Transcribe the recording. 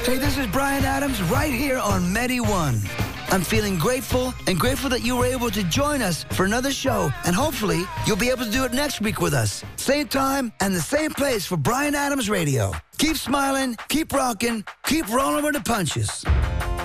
Hey, this is Brian Adams right here on Medi One. I'm feeling grateful that you were able to join us for another show, and hopefully you'll be able to do it next week with us. Same time and the same place for Brian Adams Radio. Keep smiling, keep rocking, keep rolling with the punches.